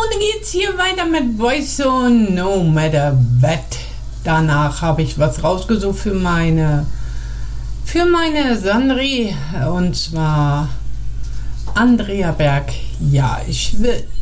dann geht's hier weiter mit Voice No Matter What. Danach habe ich was rausgesucht für meine Sandri, und zwar Andrea Berg. Ja, ich will.